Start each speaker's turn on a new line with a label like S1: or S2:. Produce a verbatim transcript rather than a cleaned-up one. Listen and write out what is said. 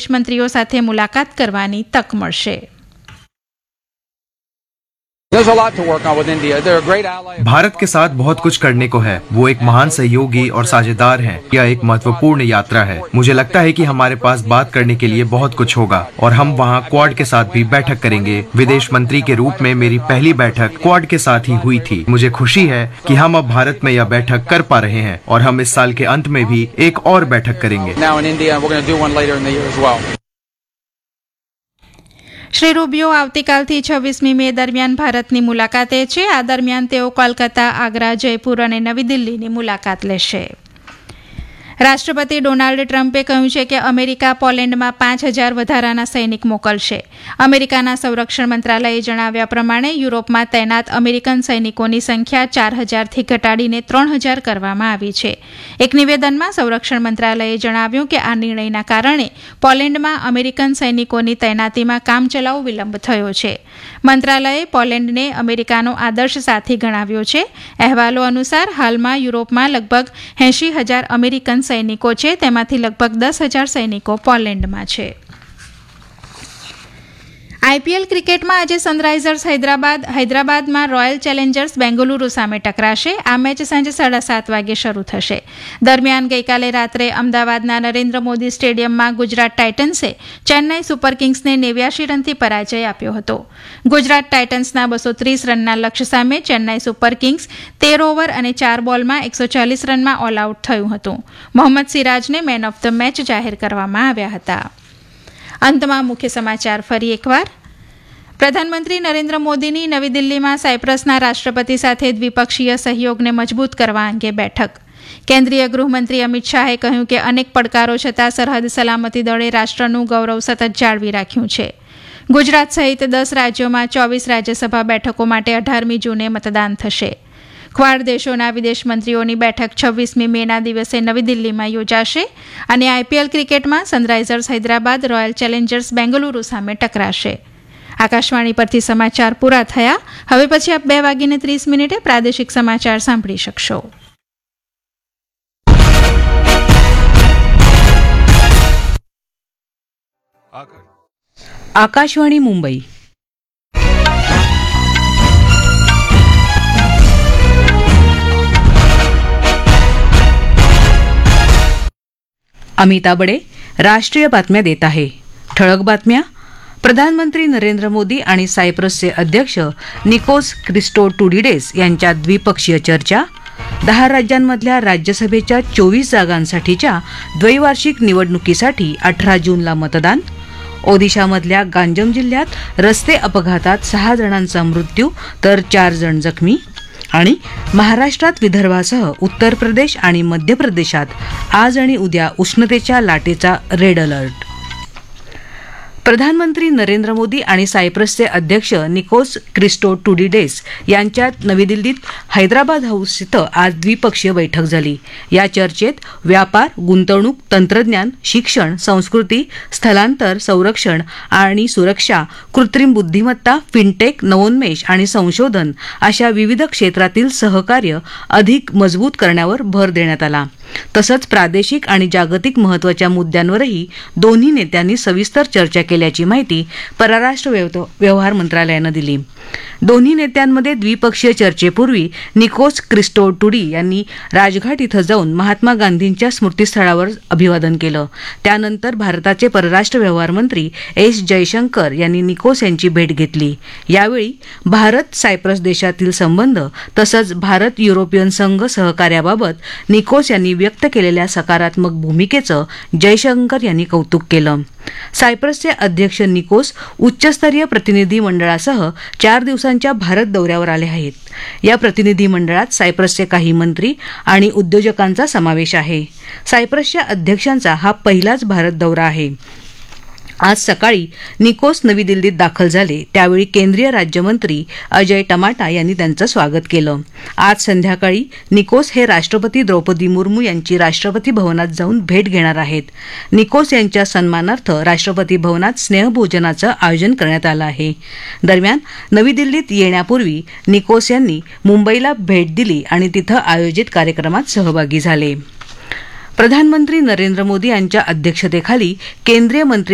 S1: વિદેશ મંત્રીઓ સાથે મુલાકાત કરવાની તક મળશે.
S2: भारत के साथ बहुत कुछ करने को है. वो एक महान सहयोगी और साझेदार हैं. यह एक महत्वपूर्ण यात्रा है. मुझे लगता है कि हमारे पास बात करने के लिए बहुत कुछ होगा और हम वहाँ क्वाड के साथ भी बैठक करेंगे. विदेश मंत्री के रूप में मेरी पहली बैठक क्वाड के साथ ही हुई थी. मुझे खुशी है कि हम अब भारत में यह बैठक कर पा रहे हैं और हम इस साल के अंत में भी एक और बैठक करेंगे.
S1: શ્રી રૂબિયો આવતીકાલથી છવ્વીસમી મે દરમિયાન ભારતની મુલાકાતે છે. આ દરમિયાન તેઓ કોલકાતા, આગ્રા, જયપુર અને નવી દિલ્હીની મુલાકાત લેશે. રાષ્ટ્રપતિ ડોનાલ્ડ ટ્રમ્પે કહ્યું છે કે અમેરિકા પોલેન્ડમાં પાંચ હજાર વધારાના સૈનિક મોકલશે. અમેરિકાના સંરક્ષણ મંત્રાલયે જણાવ્યા પ્રમાણે યુરોપમાં તૈનાત અમેરિકન સૈનિકોની સંખ્યા ચાર હજારથી ઘટાડીને ત્રણ હજાર કરવામાં આવી છે. એક નિવેદનમાં સંરક્ષણ મંત્રાલયે જણાવ્યું કે આ નિર્ણયના કારણે પોલેન્ડમાં અમેરિકન સૈનિકોની તૈનાતીમાં કામચલાઉ વિલંબ થયો છે. મંત્રાલયે પોલેન્ડને અમેરિકાનો આદર્શ સાથી ગણાવ્યો છે. અહેવાલો અનુસાર હાલમાં યુરોપમાં લગભગ એંશી હજાર અમેરિકન સૈનિકો છે, તેમાંથી લગભગ દસ હજાર સૈનિકો પોલેન્ડમાં છે. આઈપીએલ ક્રિકેટમાં આજે સનરાઇઝર્સ હૈદરાબાદ હૈદરાબાદમાં રોયલ ચેલેન્જર્સ બેંગલુરુ સામે ટકરાશે. આ મેચ સાંજે સાડા સાત વાગે શરૂ થશે. દરમિયાન ગઈકાલે રાત્રે અમદાવાદના નરેન્દ્ર મોદી સ્ટેડિયમમાં ગુજરાત ટાઇટન્સે ચેન્નાઈ સુપર કિંગ્સને નેવ્યાશી રનથી પરાજય આપ્યો હતો. ગુજરાત ટાઇટન્સના બસો ત્રીસ રનના લક્ષ્ય સામે ચેન્નાઈ સુપર કિંગ્સ તેર ઓવર અને ચાર બોલમાં એકસો ચાલીસ રનમાં ઓલ આઉટ થયું હતું. Mohammad સિરાજને man of the match જાહેર કરવામાં આવ્યા હતા. અંતમાં મુખ્ય સમાચાર ફરી એકવાર. પ્રધાનમંત્રી નરેન્દ્ર મોદીની નવી દિલ્હીમાં સાયપ્રસના રાષ્ટ્રપતિ સાથે દ્વિપક્ષીય સહયોગને મજબૂત કરવા અંગે બેઠક. કેન્દ્રીય ગૃહમંત્રી અમિત શાહે કહ્યું કે અનેક પડકારો છતાં સરહદ સલામતી દળે રાષ્ટ્રનું ગૌરવ સતત જાળવી રાખ્યું છે. ગુજરાત સહિત દસ રાજ્યોમાં ચોવીસ રાજ્યસભા બેઠકો માટે અઢારમી જૂને મતદાન થશે. ક્વાડ દેશોના વિદેશ મંત્રીઓની બેઠક છવ્વીસમી મેના દિવસે નવી દિલ્હીમાં યોજાશે. અને આઈપીએલ ક્રિકેટમાં Sunrisers Hyderabad royal Challengers Bengaluru સામે ટકરાશે. આકાશવાણી પરથી સમાચાર પૂરા થયા. હવે પછી આપ બે વાગીને ત્રીસ મિનિટે પ્રાદેશિક સમાચાર સાંભળી શકશો.
S3: આકાશવાણી મુંબઈ. अमिता बडे राष्ट्रीय बातम्या देत आहे. ठळक बातम्या. प्रधानमंत्री नरेंद्र मोदी आणि सायप्रसचे अध्यक्ष निकोस क्रिस्टोटुडिडेस यांच्यात द्विपक्षीय चर्चा. दहा राज्यांमधल्या राज्यसभेच्या चोवीस जागांसाठीच्या द्वैवार्षिक निवडणुकीसाठी अठरा जूनला मतदान. ओदिशामधल्या गांजम जिल्ह्यात रस्ते अपघातात सहा जणांचा मृत्यू तर चार जण जखमी. आणि महाराष्ट्रात विदर्भासह उत्तर प्रदेश आणि मध्य प्रदेशात आज आणि उद्या उष्णतेच्या लाटेचा रेड अलर्ट. प्रधानमंत्री नरेंद्र मोदी आणि सायप्रसचे अध्यक्ष निकोस क्रिस्टोटुडिडेस यांच्यात नवी दिल्लीत हैदराबाद हाऊस इथं आज द्विपक्षीय बैठक झाली. या चर्चेत व्यापार, गुंतवणूक, तंत्रज्ञान, शिक्षण, संस्कृती, स्थलांतर, संरक्षण आणि सुरक्षा, कृत्रिम बुद्धिमत्ता, फिनटेक, नवोन्मेष आणि संशोधन अशा विविध क्षेत्रातील सहकार्य अधिक मजबूत करण्यावर भर देण्यात आला. तसंच प्रादेशिक आणि जागतिक महत्त्वाच्या मुद्द्यांवरही दोन्ही नेत्यांनी सविस्तर चर्चा केल्याची माहिती परराष्ट्र व्यवहार मंत्रालयानं दिली. दोन्ही नेत्यांमध्ये द्विपक्षीय चर्चेपूर्वी निकोस क्रिस्टोटुडी यांनी राजघाट इथं जाऊन महात्मा गांधींच्या स्मृतीस्थळावर अभिवादन केलं. त्यानंतर भारताचे परराष्ट्र व्यवहार मंत्री एस जयशंकर यांनी निकोस यांची भेट घेतली. यावेळी भारत सायप्रस देशातील संबंध तसंच भारत युरोपियन संघ सहकार्याबाबत निकोस यांनी व्यक्त केलेल्या सकारात्मक भूमिकेचं जयशंकर यांनी कौतुक केलं. सायप्रसचे अध्यक्ष निकोस उच्चस्तरीय प्रतिनिधी मंडळासह चार दिवसांच्या भारत दौऱ्यावर आले आहेत. या प्रतिनिधी मंडळात सायप्रसचे काही मंत्री आणि उद्योजकांचा समावेश आहे. सायप्रसच्या अध्यक्षांचा हा पहिलाच भारत दौरा आहे. आज सकाळी निकोस नवी दिल्लीत दाखल झाले त्यावेळी केंद्रीय राज्यमंत्री अजय टमाटा यांनी त्यांचं स्वागत केलं. आज संध्याकाळी निकोस हे राष्ट्रपती द्रौपदी मुर्मू यांची राष्ट्रपती भवनात जाऊन भेट घेणार आहेत. निकोस यांच्या सन्मानार्थ राष्ट्रपती भवनात स्नेहभोजनाचं आयोजन करण्यात आलं आहे. दरम्यान नवी दिल्लीत येण्यापूर्वी निकोस यांनी मुंबईला भेट दिली आणि तिथं आयोजित कार्यक्रमात सहभागी झाले. प्रधानमंत्री नरेंद्र मोदी यांच्या अध्यक्षतेखाली केंद्रीय मंत्री